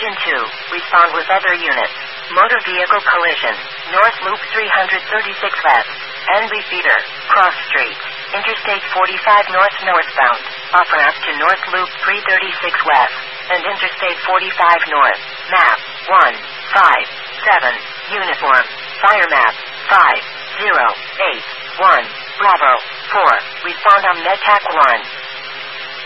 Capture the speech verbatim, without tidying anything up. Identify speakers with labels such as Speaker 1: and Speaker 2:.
Speaker 1: Engine two, respond with other units. Motor vehicle collision. North Loop three thirty-six west. Envy Feeder, Cross Street. Interstate forty-five north northbound. Off-ramp to North Loop three thirty-six west. And Interstate forty-five north. Map, one, five, seven. Uniform. Fire map, five, zero, eight, one. Bravo, four. Respond on MedTac one.